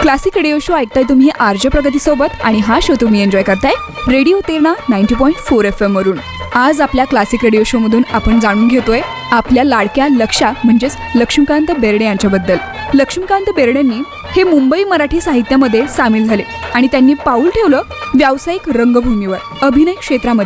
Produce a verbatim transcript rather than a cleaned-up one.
Classic radio show ऐकताय तुम्ही RJ प्रगती सोबत आणि हा शो तुम्ही एन्जॉय करताय radio Terna ninety point four F M वरून. आज आपल्या क्लासिक रेडिओ शो मधून आपण जाणून घेतोय आपल्या लाडक्या लक्षा म्हणजेच लक्ष्मीकांत बेर्डे यांच्याबद्दल. लक्ष्मीकांत बेर्डेंनी हे मुंबई मराठी साहित्यामध्ये सामील झाले आणि त्यांनी पाऊल ठेवलं व्यावसायिक रंगभूमीवर. अभिनय क्षेत्रामध्ये